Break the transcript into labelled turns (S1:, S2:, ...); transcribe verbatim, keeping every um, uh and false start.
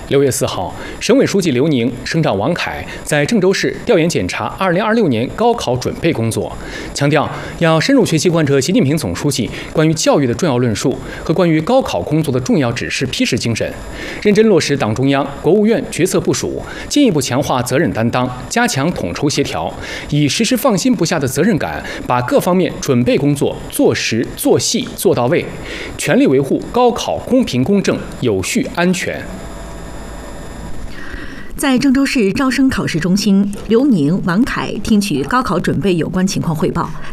S1: 六月四号，省委书记刘宁、省长王凯在郑州市调研检查二零二六年高考准备工作，强调要深入学习贯彻习近平总书记关于教育的重要论述和关于高考工作的重要指示批示精神，认真落实党中央、国务院决策部署，进一步强化责任担当，加强统筹协调，以时时放心不下的责任感，把各方面准备工作做实、做细、做到位，全力维护高考公平公正、有序安全。
S2: 在郑州市招生考试中心，刘宁、王凯听取高考准备有关情况汇报。